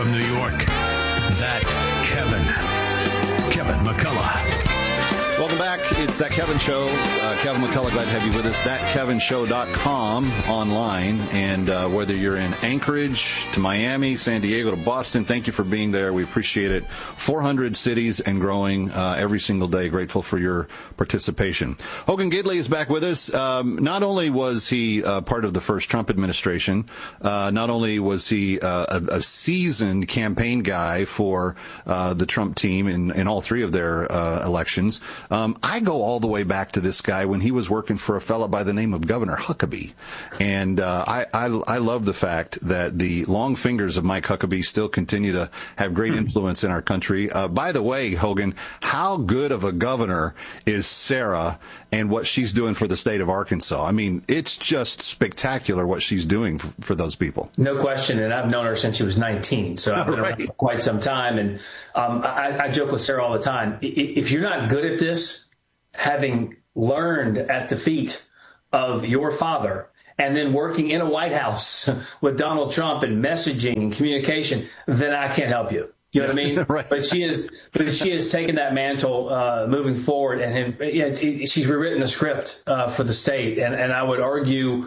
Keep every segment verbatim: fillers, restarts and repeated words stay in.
From New York, that Kevin. Kevin McCullough. Welcome back. It's That Kevin Show. Uh, Kevin McCullough, glad to have you with us. that kevin show dot com online. And uh, whether you're in Anchorage to Miami, San Diego to Boston, thank you for being there. We appreciate it. four hundred cities and growing uh, every single day. Grateful for your participation. Hogan Gidley is back with us. Um, not only was he uh, part of the first Trump administration, uh, not only was he uh, a, a seasoned campaign guy for uh, the Trump team in, in all three of their uh, elections, Um, I go all the way back to this guy when he was working for a fellow by the name of Governor Huckabee. And uh, I, I, I love the fact that the long fingers of Mike Huckabee still continue to have great influence in our country. Uh, by the way, Hogan, how good of a governor is Sarah and what she's doing for the state of Arkansas? I mean, it's just spectacular what she's doing for, for those people. No question. And I've known her since she was nineteen. So I've been right. around for quite some time. And um, I, I joke with Sarah all the time. If you're not good at this, having learned at the feet of your father and then working in a White House with Donald Trump and messaging and communication, then I can't help you. You know what I mean? Right. But she is, but she has taken that mantle uh, moving forward, and have, yeah, it's, it, she's rewritten the script uh, for the state. And, and I would argue,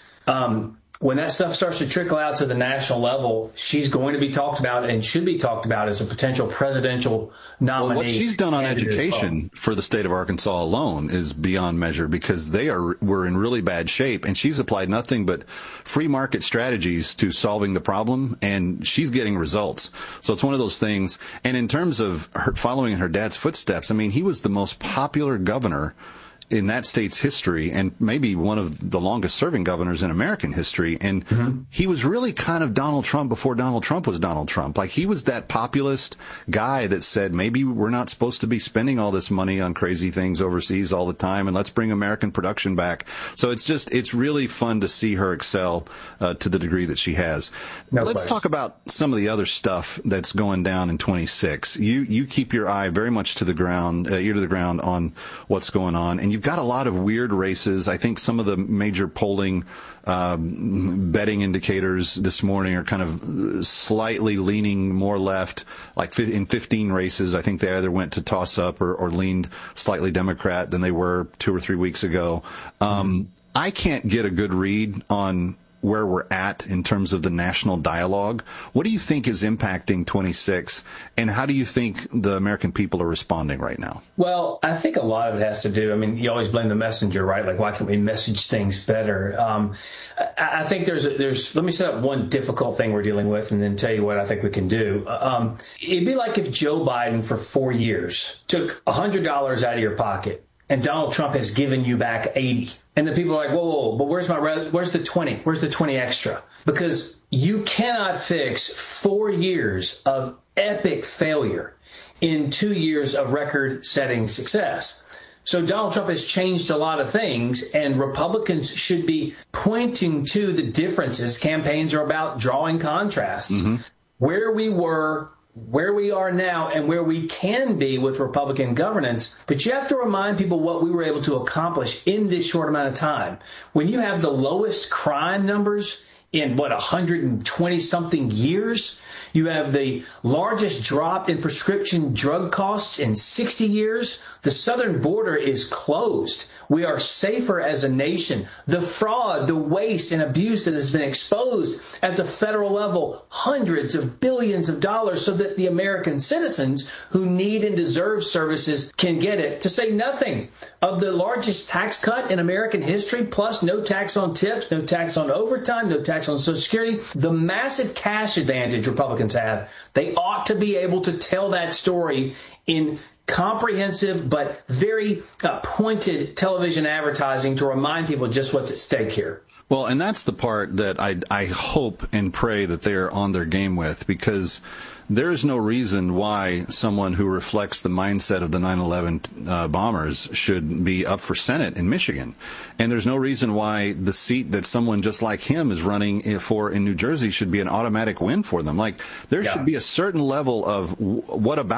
um, when that stuff starts to trickle out to the national level, she's going to be talked about and should be talked about as a potential presidential nominee. Well, what she's done on education well. for the state of Arkansas alone is beyond measure, because they are were in really bad shape, and she's applied nothing but free market strategies to solving the problem, and she's getting results. So it's one of those things. And in terms of her following in her dad's footsteps, I mean, he was the most popular governor in that state's history, and maybe one of the longest serving governors in American history. And mm-hmm. he was really kind of Donald Trump before Donald Trump was Donald Trump. Like, he was that populist guy that said, maybe we're not supposed to be spending all this money on crazy things overseas all the time, and let's bring American production back. So it's just, it's really fun to see her excel uh, to the degree that she has. No let's question. talk about some of the other stuff that's going down in twenty-six. You, you keep your eye very much to the ground, uh, ear to the ground on what's going on, and you You've got a lot of weird races. I think some of the major polling um, betting indicators this morning are kind of slightly leaning more left. Like in fifteen races, I think they either went to toss up or, or leaned slightly Democrat than they were two or three weeks ago. Um, mm-hmm. I can't get a good read on where we're at in terms of the national dialogue. What do you think is impacting twenty-six, and how do you think the American people are responding right now? Well, I think a lot of it has to do, I mean, you always blame the messenger, right? Like, why can't we message things better? Um, I, I think there's, there's, let me set up one difficult thing we're dealing with and then tell you what I think we can do. Um, it'd be like if Joe Biden for four years took one hundred dollars out of your pocket and Donald Trump has given you back eighty. And then people are like, whoa, whoa, whoa, but where's my, where's the twenty? Where's the twenty extra? Because you cannot fix four years of epic failure in two years of record-setting success. So Donald Trump has changed a lot of things, and Republicans should be pointing to the differences. Campaigns are about drawing contrasts. Mm-hmm. Where we were, where we are now, and where we can be with Republican governance. But you have to remind people what we were able to accomplish in this short amount of time. When you have the lowest crime numbers in, what, one hundred twenty something years, you have the largest drop in prescription drug costs in sixty years. The southern border is closed. We are safer as a nation. The fraud, the waste, and abuse that has been exposed at the federal level, hundreds of billions of dollars, so that the American citizens who need and deserve services can get it. To say nothing of the largest tax cut in American history, plus no tax on tips, no tax on overtime, no tax on Social Security, the massive cash advantage Republicans have. They ought to be able to tell that story in comprehensive but very uh, pointed television advertising to remind people just what's at stake here. Well, and that's the part that I, I hope and pray that they are on their game with, because there is no reason why someone who reflects the mindset of the nine eleven uh, bombers should be up for Senate in Michigan. And there's no reason why the seat that someone just like him is running for in New Jersey should be an automatic win for them. Like, there yeah. should be a certain level of w- what about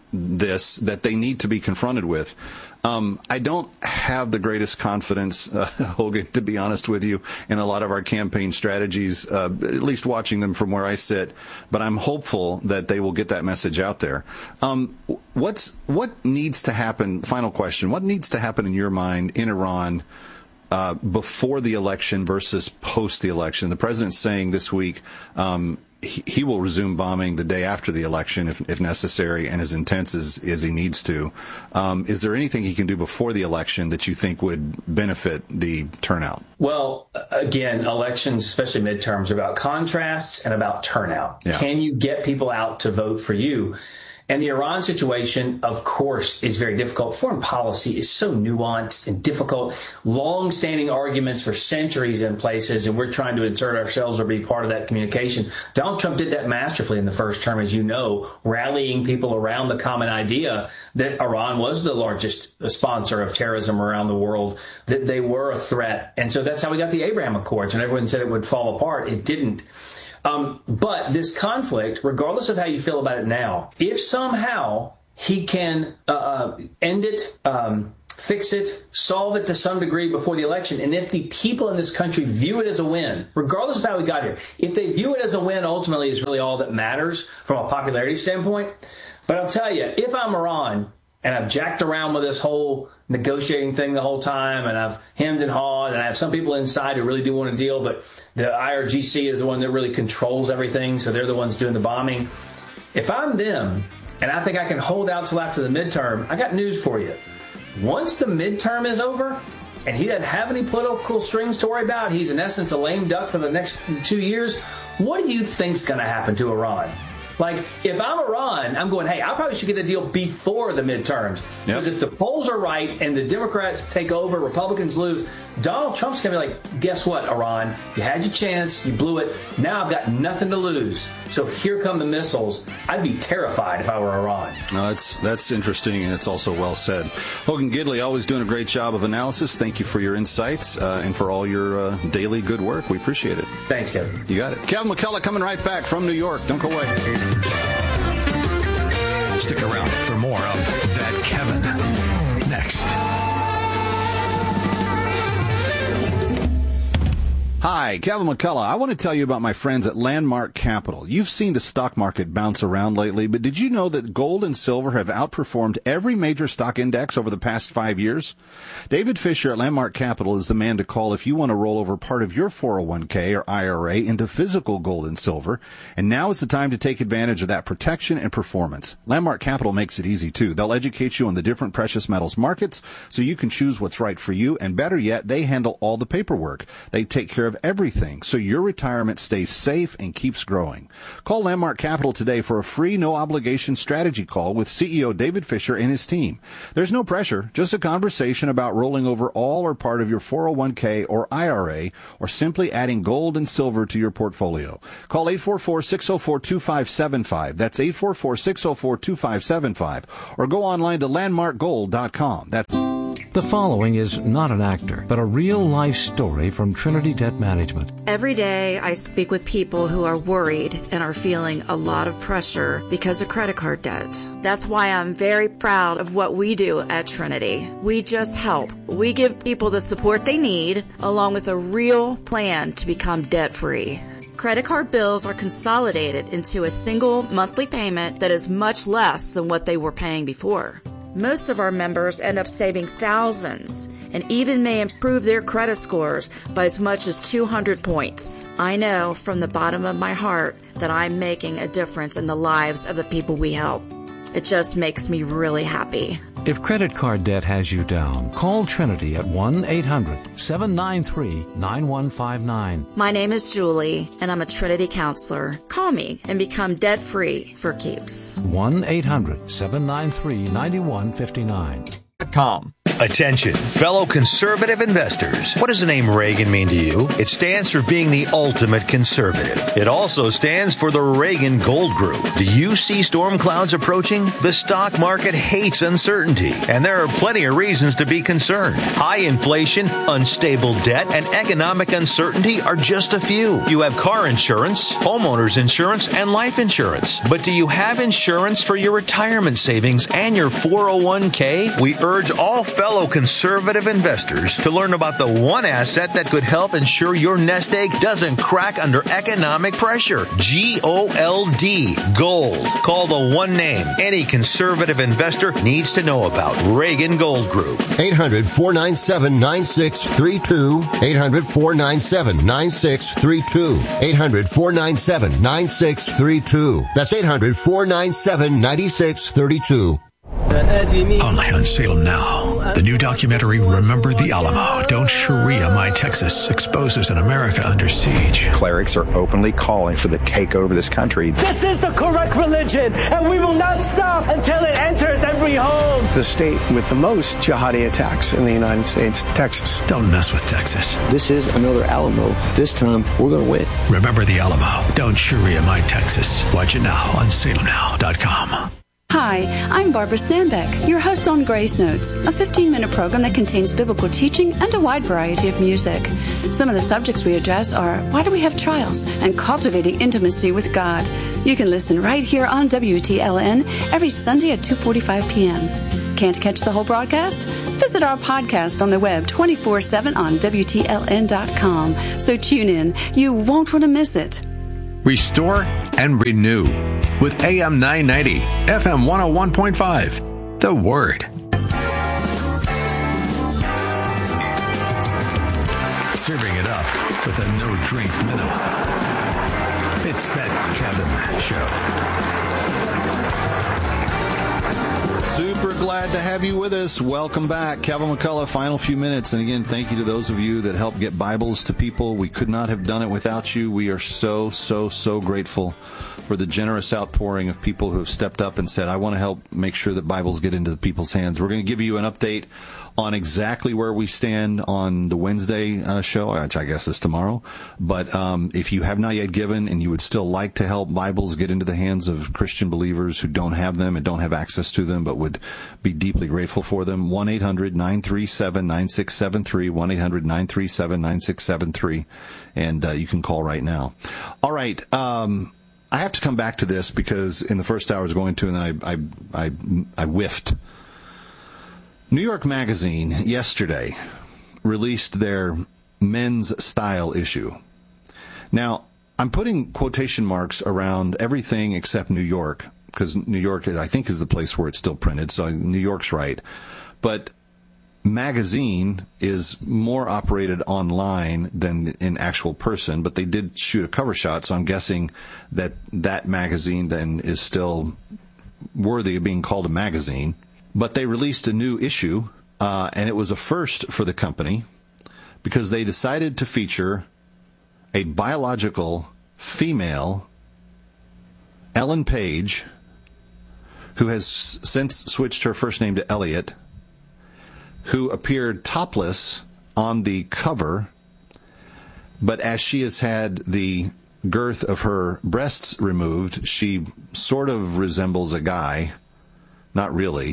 this that they need to be confronted with. Um, I don't have the greatest confidence, uh, Hogan, to be honest with you, in a lot of our campaign strategies, uh, at least watching them from where I sit. But I'm hopeful that they will get that message out there. Um, what's what needs to happen? Final question: what needs to happen in your mind in Iran uh, before the election versus post the election? The president's saying this week. Um, He, he will resume bombing the day after the election if, if necessary and as intense as, as he needs to. Um, is there anything he can do before the election that you think would benefit the turnout? Well, again, elections, especially midterms, are about contrasts and about turnout. Yeah. Can you get people out to vote for you? And the Iran situation, of course, is very difficult. Foreign policy is so nuanced and difficult. Long-standing arguments for centuries in places, and we're trying to insert ourselves or be part of that communication. Donald Trump did that masterfully in the first term, as you know, rallying people around the common idea that Iran was the largest sponsor of terrorism around the world, that they were a threat. And so that's how we got the Abraham Accords. When everyone said it would fall apart, it didn't. Um, but this conflict, regardless of how you feel about it now, if somehow he can uh, end it, um, fix it, solve it to some degree before the election, and if the people in this country view it as a win, regardless of how we got here, if they view it as a win, ultimately is really all that matters from a popularity standpoint. But I'll tell you, if I'm Iran, and I've jacked around with this whole negotiating thing the whole time, and I've hemmed and hawed, and I have some people inside who really do want a deal, but the I R G C is the one that really controls everything, so they're the ones doing the bombing. If I'm them, and I think I can hold out till after the midterm, I got news for you. Once the midterm is over, and he doesn't have any political strings to worry about, he's in essence a lame duck for the next two years, what do you think's going to happen to Iran? Like, if I'm Iran, I'm going, hey, I probably should get a deal before the midterms. Because yep. if the polls are right and the Democrats take over, Republicans lose, Donald Trump's going to be like, guess what, Iran? You had your chance. You blew it. Now I've got nothing to lose. So here come the missiles. I'd be terrified if I were Iran. No, that's that's interesting, and it's also well said. Hogan Gidley, always doing a great job of analysis. Thank you for your insights uh, and for all your uh, daily good work. We appreciate it. Thanks, Kevin. You got it. Kevin McCullough coming right back from New York. Don't go away. Stick around for more of That Kevin next. Hi, Kevin McCullough. I want to tell you about my friends at Landmark Capital. You've seen the stock market bounce around lately, but did you know that gold and silver have outperformed every major stock index over the past five years? David Fisher at Landmark Capital is the man to call if you want to roll over part of your four oh one k or I R A into physical gold and silver. And now is the time to take advantage of that protection and performance. Landmark Capital makes it easy, too. They'll educate you on the different precious metals markets so you can choose what's right for you. And better yet, they handle all the paperwork. They take care of everything so your retirement stays safe and keeps growing. Call Landmark Capital today for a free, no-obligation strategy call with C E O David Fisher and his team. There's no pressure, just a conversation about rolling over all or part of your four oh one k or I R A or simply adding gold and silver to your portfolio. Call eight four four, six oh four, two five seven five. That's eight four four, six oh four, two five seven five. Or go online to landmark gold dot com. That's The following is not an actor, but a real-life story from Trinity Debt Management. Every day I speak with people who are worried and are feeling a lot of pressure because of credit card debt. That's why I'm very proud of what we do at Trinity. We just help. We give people the support they need, along with a real plan to become debt-free. Credit card bills are consolidated into a single monthly payment that is much less than what they were paying before. Most of our members end up saving thousands and even may improve their credit scores by as much as two hundred points. I know from the bottom of my heart that I'm making a difference in the lives of the people we help. It just makes me really happy. If credit card debt has you down, call Trinity at one eight hundred, seven nine three, nine one five nine. My name is Julie, and I'm a Trinity counselor. Call me and become debt-free for keeps. one eight hundred, seven nine three, nine one five nine. Com. Attention, fellow conservative investors. What does the name Reagan mean to you? It stands for being the ultimate conservative. It also stands for the Reagan Gold Group. Do you see storm clouds approaching? The stock market hates uncertainty, and there are plenty of reasons to be concerned. High inflation, unstable debt, and economic uncertainty are just a few. You have car insurance, homeowners insurance, and life insurance. But do you have insurance for your retirement savings and your four oh one k? We urge all fellow Fellow conservative investors to learn about the one asset that could help ensure your nest egg doesn't crack under economic pressure. G O L D, gold. Call the one name any conservative investor needs to know about. Reagan Gold Group. eight hundred, four nine seven, nine six three two. eight hundred, four nine seven, nine six three two. eight hundred, four nine seven, nine six three two. That's eight hundred, four nine seven, nine six three two. Only on Salem Now. The new documentary, Remember the Alamo. Don't Sharia My Texas, exposes an America under siege. Clerics are openly calling for the takeover of this country. This is the correct religion, and we will not stop until it enters every home. The state with the most jihadi attacks in the United States, Texas. Don't mess with Texas. This is another Alamo. This time, we're going to win. Remember the Alamo. Don't Sharia My Texas. Watch it now on salem now dot com. Hi, I'm Barbara Sandbeck, your host on Grace Notes, a fifteen-minute program that contains biblical teaching and a wide variety of music. Some of the subjects we address are why do we have trials and cultivating intimacy with God. You can listen right here on W T L N every Sunday at two forty-five p.m. Can't catch the whole broadcast? Visit our podcast on the web twenty-four seven on W T L N dot com. So tune in. You won't want to miss it. Restore and renew with A M nine ninety, F M one oh one point five. The Word. Serving it up with a no-drink minute. It's that Kevin Show. Super glad to have you with us. Welcome back. Kevin McCullough, final few minutes. And again, thank you to those of you that helped get Bibles to people. We could not have done it without you. We are so, so, so grateful for the generous outpouring of people who have stepped up and said, I want to help make sure that Bibles get into the people's hands. We're going to give you an update on exactly where we stand on the Wednesday uh, show, which I guess is tomorrow. But um, if you have not yet given and you would still like to help Bibles get into the hands of Christian believers who don't have them and don't have access to them but would be deeply grateful for them, one eight hundred nine three seven nine six seven three, one eight hundred nine three seven nine six seven three, and uh, you can call right now. All right. Um, I have to come back to this because in the first hour I was going to, and then I, I, I, I whiffed. New York Magazine yesterday released their men's style issue. Now, I'm putting quotation marks around everything except New York, because New York, I think, is the place where it's still printed, so New York's right. But magazine is more operated online than in actual person, but they did shoot a cover shot, so I'm guessing that that magazine then is still worthy of being called a magazine. But they released a new issue, uh, and it was a first for the company because they decided to feature a biological female, Ellen Page, who has since switched her first name to Elliot, who appeared topless on the cover, but as she has had the girth of her breasts removed, she sort of resembles a guy. Not really.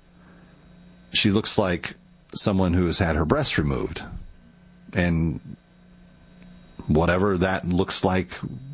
She looks like someone who has had her breasts removed. And whatever that looks like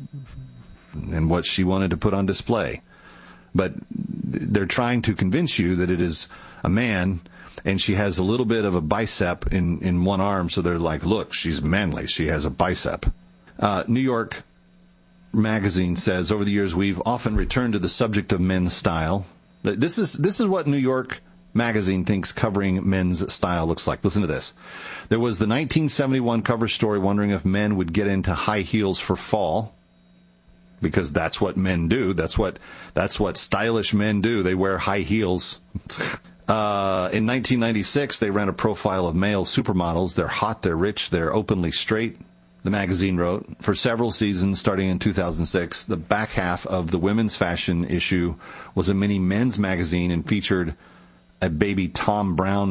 and what she wanted to put on display. But they're trying to convince you that it is a man, and she has a little bit of a bicep in, in one arm, so they're like, look, she's manly. She has a bicep. Uh, New York Magazine says, over the years, we've often returned to the subject of men's style. This is this is what New York Magazine thinks covering men's style looks like. Listen to this. There was the nineteen seventy-one cover story wondering if men would get into high heels for fall, because that's what men do. That's what that's what stylish men do. They wear high heels. Uh, in nineteen ninety-six, they ran a profile of male supermodels. They're hot, they're rich, they're openly straight, the magazine wrote. For several seasons, starting in two thousand six, the back half of the women's fashion issue was a mini men's magazine and featured a baby Tom Brown f-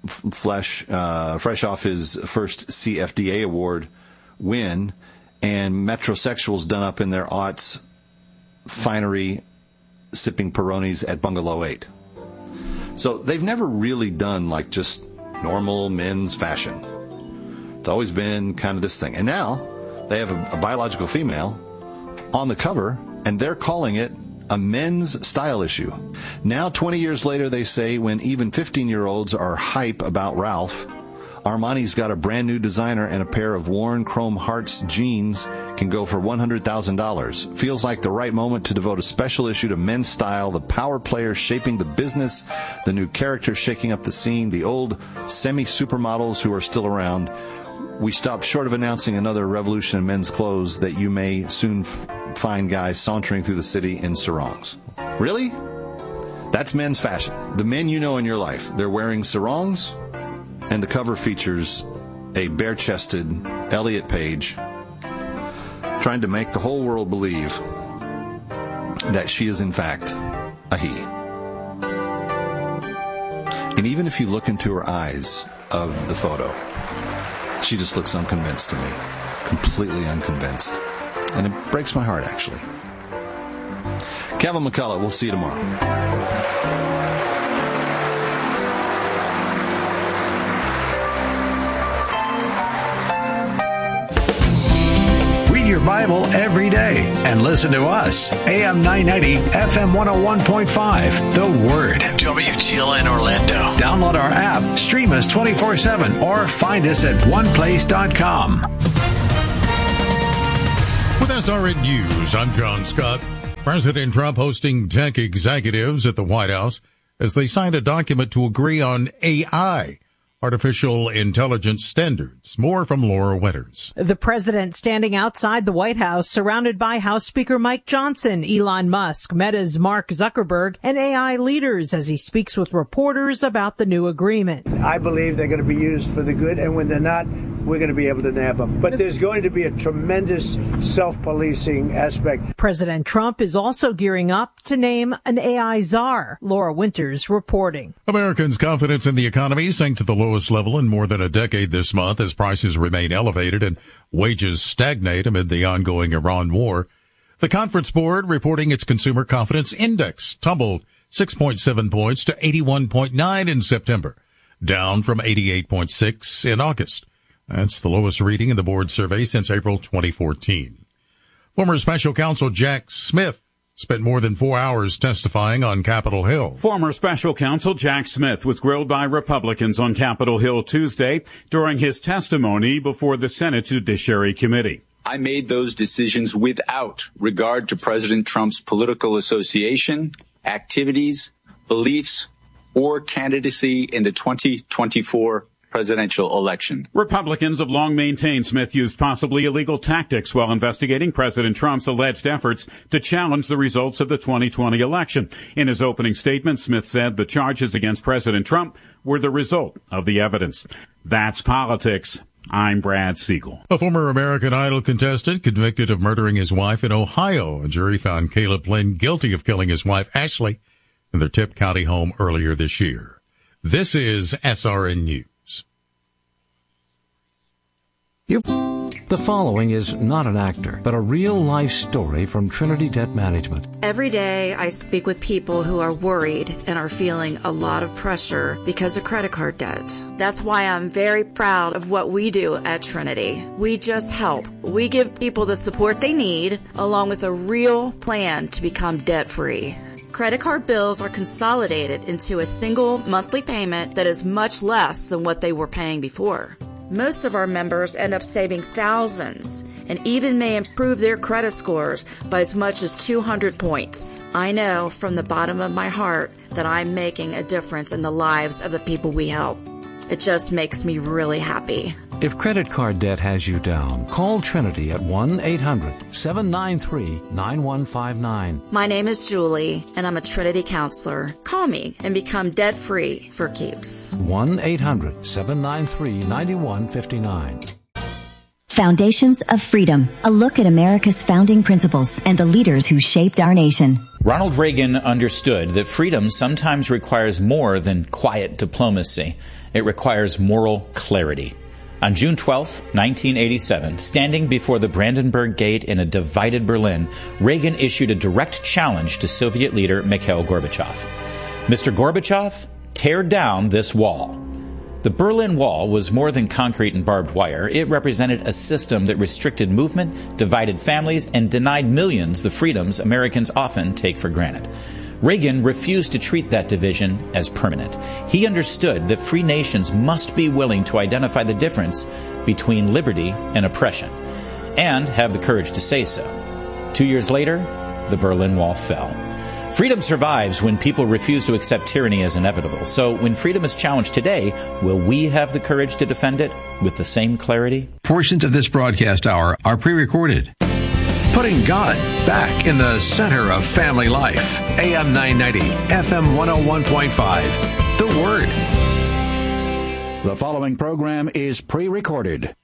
f- flesh, uh, fresh off his first C F D A award win, and metrosexuals done up in their aughts finery sipping Peronis at Bungalow eight. So they've never really done like just normal men's fashion. It's always been kind of this thing. And now they have a, a biological female on the cover, and they're calling it a men's style issue. Now, twenty years later, they say when even fifteen-year-olds are hype about Ralph, Armani's got a brand new designer, and a pair of worn chrome hearts jeans can go for one hundred thousand dollars. Feels like the right moment to devote a special issue to men's style, the power players shaping the business, the new characters shaking up the scene, the old semi-supermodels who are still around. We stopped short of announcing another revolution in men's clothes that you may soon f- find guys sauntering through the city in sarongs. Really? That's men's fashion. The men you know in your life, they're wearing sarongs, and the cover features a bare-chested Elliot Page trying to make the whole world believe that she is in fact a he. And even if you look into her eyes of the photo, she just looks unconvinced to me. Completely unconvinced. And it breaks my heart, actually. Kevin McCullough, we'll see you tomorrow. Your Bible every day and listen to us. A M nine ninety, F M one oh one point five. The Word. W T L N Orlando. Download our app, stream us twenty-four seven, or find us at one place dot com. With S R N News, I'm John Scott. President Trump hosting tech executives at the White House as they signed a document to agree on A I. Artificial intelligence standards. More from Laura Winters. The president standing outside the White House, surrounded by House Speaker Mike Johnson, Elon Musk, Meta's Mark Zuckerberg, and A I leaders as he speaks with reporters about the new agreement. I believe they're going to be used for the good, and when they're not, we're going to be able to nab them. But there's going to be a tremendous self-policing aspect. President Trump is also gearing up to name an A I czar. Laura Winters reporting. Americans' confidence in the economy sank to the lowest level in more than a decade this month as prices remain elevated and wages stagnate amid the ongoing Iran war. The Conference Board reporting its consumer confidence index tumbled six point seven points to eighty-one point nine in September, down from eighty-eight point six in August. That's the lowest reading in the board survey since April twenty fourteen. Former special counsel Jack Smith spent more than four hours testifying on Capitol Hill. Former special counsel Jack Smith was grilled by Republicans on Capitol Hill Tuesday during his testimony before the Senate Judiciary Committee. I made those decisions without regard to President Trump's political association, activities, beliefs, or candidacy in the twenty twenty-four presidential election. Republicans have long maintained Smith used possibly illegal tactics while investigating President Trump's alleged efforts to challenge the results of the twenty twenty election. In his opening statement, Smith said the charges against President Trump were the result of the evidence. That's politics. I'm Brad Siegel. A former American Idol contestant convicted of murdering his wife in Ohio. A jury found Caleb Lynn guilty of killing his wife, Ashley, in their Tipp County home earlier this year. This is S R N News. The following is not an actor, but a real-life story from Trinity Debt Management. Every day I speak with people who are worried and are feeling a lot of pressure because of credit card debt. That's why I'm very proud of what we do at Trinity. We just help. We give people the support they need, along with a real plan to become debt-free. Credit card bills are consolidated into a single monthly payment that is much less than what they were paying before. Most of our members end up saving thousands and even may improve their credit scores by as much as two hundred points. I know from the bottom of my heart that I'm making a difference in the lives of the people we help. It just makes me really happy. If credit card debt has you down, call Trinity at one eight hundred seven nine three nine one five nine. My name is Julie, and I'm a Trinity counselor. Call me and become debt-free for keeps. one eight hundred seven nine three nine one five nine. Foundations of Freedom, a look at America's founding principles and the leaders who shaped our nation. Ronald Reagan understood that freedom sometimes requires more than quiet diplomacy. It requires moral clarity. On June twelfth, nineteen eighty-seven, standing before the Brandenburg Gate in a divided Berlin, Reagan issued a direct challenge to Soviet leader Mikhail Gorbachev. Mister Gorbachev, tear down this wall. The Berlin Wall was more than concrete and barbed wire. It represented a system that restricted movement, divided families, and denied millions the freedoms Americans often take for granted. Reagan refused to treat that division as permanent. He understood that free nations must be willing to identify the difference between liberty and oppression, and have the courage to say so. Two years later, the Berlin Wall fell. Freedom survives when people refuse to accept tyranny as inevitable. So when freedom is challenged today, will we have the courage to defend it with the same clarity? Portions of this broadcast hour are pre-recorded. Putting God back in the center of family life. A M nine ninety, F M one oh one point five. The Word. The following program is pre-recorded.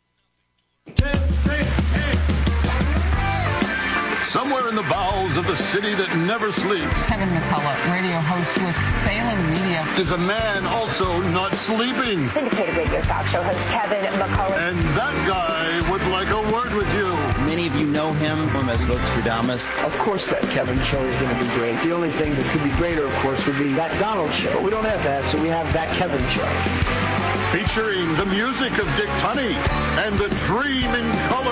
Somewhere in the bowels of the city that never sleeps, Kevin McCullough, radio host with Salem Media, is a man also not sleeping. Syndicated radio talk show host Kevin McCullough. And that guy would like a word with you. Many of you know him from as Nostradamus. Of course that Kevin show is going to be great. The only thing that could be greater, of course, would be that Donald show. But we don't have that, so we have that Kevin show. Featuring the music of Dick Tunney and the Dream in Color.